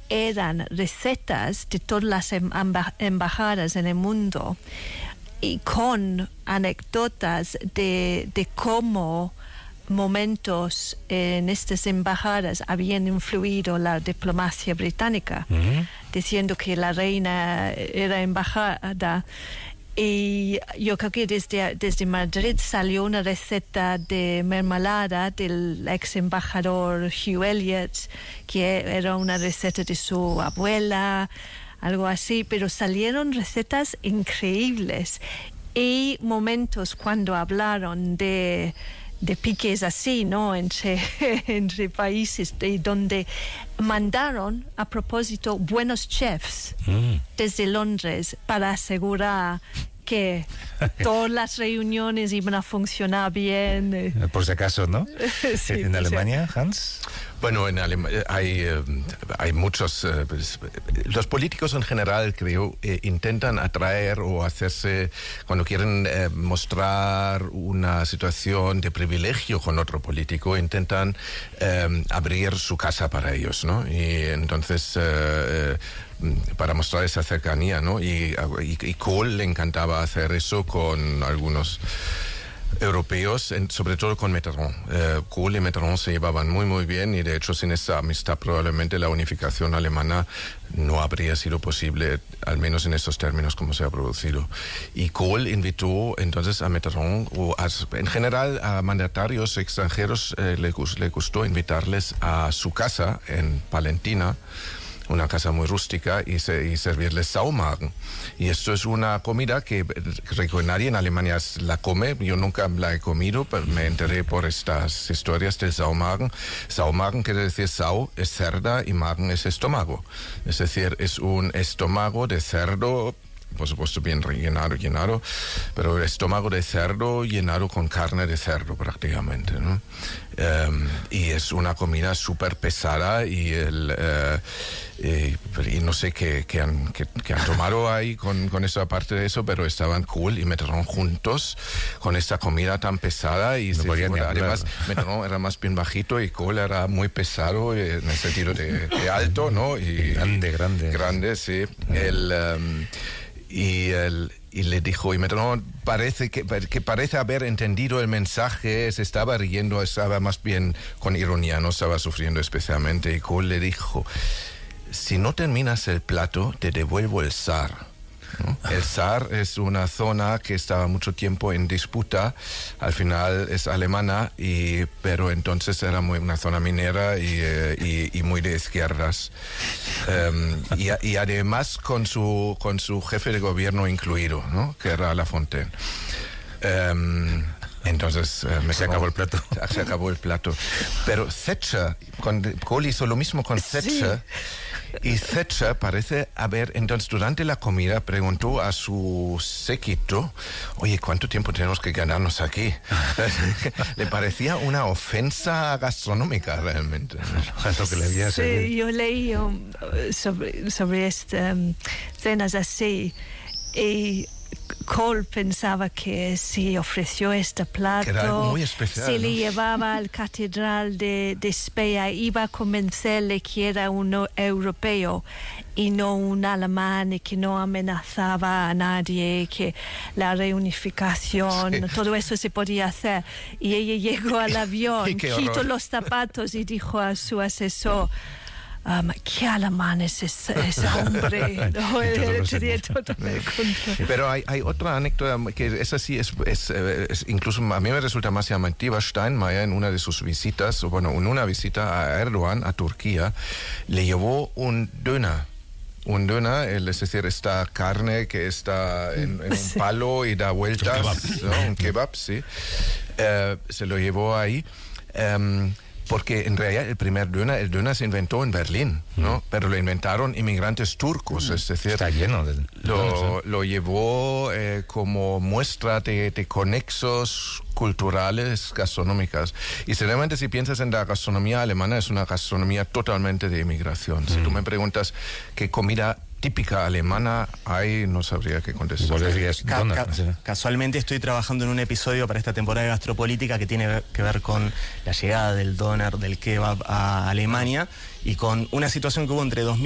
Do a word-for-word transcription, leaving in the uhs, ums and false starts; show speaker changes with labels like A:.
A: eran recetas de todas las emba- embajadas en el mundo y con anécdotas de, de cómo momentos en estas embajadas habían influido la diplomacia británica, uh-huh. diciendo que la reina era embajada. Y yo creo que desde, desde Madrid salió una receta de mermelada del ex embajador Hugh Elliot, que era una receta de su abuela, algo así, pero salieron recetas increíbles. Y momentos cuando hablaron de, de piques así, ¿no? Entre, entre países, de donde mandaron, a propósito, buenos chefs mm. desde Londres para asegurar que todas las reuniones iban a funcionar bien.
B: Por si acaso, ¿no?
A: Sí,
B: ¿En Alemania, Hans?
C: Bueno, en Alemania hay, eh, hay muchos... Eh, pues, los políticos en general, creo, eh, intentan atraer o hacerse... Cuando quieren eh, mostrar una situación de privilegio con otro político, intentan eh, abrir su casa para ellos, ¿no? Y entonces... Eh, eh, para mostrar esa cercanía, ¿no? Y, y, y Kohl le encantaba hacer eso con algunos europeos, en, sobre todo con Mitterrand. Eh, Kohl y Mitterrand se llevaban muy muy bien y de hecho sin esa amistad probablemente la unificación alemana no habría sido posible, al menos en esos términos como se ha producido. Y Kohl invitó entonces a Mitterrand, o a, en general a mandatarios extranjeros, eh, le, le gustó invitarles a su casa en Palentina, una casa muy rústica, y, se, y servirles Saumagen. Y esto es una comida que creo que nadie en Alemania la come. Yo nunca la he comido, pero me enteré por estas historias del Saumagen. Saumagen quiere decir Sau es cerda y Magen es estómago. Es decir, es un estómago de cerdo, por supuesto bien rellenado, llenado, pero el estómago de cerdo llenado con carne de cerdo prácticamente, ¿no? Um, y es una comida súper pesada y, el, uh, y, y no sé qué, qué, han, qué, qué han tomado ahí con, con esa parte de eso, pero estaban Kohl y Mitterrand juntos con esta comida tan pesada y
B: no
C: se
B: podían
C: figura,
B: ni hablar.
C: además Mitterrand era más bien bajito y Kohl era muy pesado en el sentido de, de alto, ¿no? Y,
B: grande, grande.
C: Grande, sí. El... Um, Y, el, y le dijo, y Mitterrand parece que, que parece haber entendido el mensaje, se estaba riendo, estaba más bien con ironía, no estaba sufriendo especialmente. Y Kohl le dijo, si no terminas el plato, te devuelvo el zar. ¿No? El zar es una zona que estaba mucho tiempo en disputa, al final es alemana, y, pero entonces era muy, una zona minera y, y, y muy de izquierdas. Um, y, y además con su, con su jefe de gobierno incluido, ¿no? Que era Lafontaine. Um, Entonces eh, me
B: se acabó el plato.
C: Se acabó el plato. Pero Thatcher, con, Kohl hizo lo mismo con Thatcher. Sí. Y Thatcher parece haber, entonces durante la comida preguntó a su séquito, oye, ¿cuánto tiempo tenemos que ganarnos aquí? Le parecía una ofensa gastronómica realmente.
B: Lo que le había
A: sí, yo leí um, sobre, sobre estas um, cenas así y Kohl pensaba que si ofreció este plato,
C: era algo muy especial,
A: si
C: ¿no?
A: le llevaba al catedral de, de Speyer, iba a convencerle que era un europeo y no un alemán, y que no amenazaba a nadie, que la reunificación, sí. todo eso se podía hacer. Y ella llegó al avión, quitó los zapatos y dijo a su asesor, Um, ¿qué alemán es ese, ese hombre? No, tenía todo el control.
C: Pero hay, hay otra anécdota que esa sí es, es, es incluso a mí me resulta más llamativa. Steinmeier en una de sus visitas, o bueno, en una visita a Erdogan a Turquía, le llevó un döner. Un döner, es decir, esta carne que está en, en un palo y da vueltas, ¿no? Un kebab, sí. Uh, se lo llevó ahí. Um, Porque en realidad el primer döner, el döner se inventó en Berlín, ¿no? Mm. Pero lo inventaron inmigrantes turcos, mm. es decir...
B: Está lleno de...
C: Lo, lo llevó eh, como muestra de, de conexos culturales, gastronómicas. Y realmente si piensas en la gastronomía alemana, es una gastronomía totalmente de inmigración. Mm. Si tú me preguntas qué comida típica alemana hay, no sabría qué contestar.
D: Ca ca casualmente estoy trabajando en un episodio para esta temporada de Gastropolítica que tiene que ver con la llegada del doner, del kebab a Alemania, y con una situación que hubo entre dos mil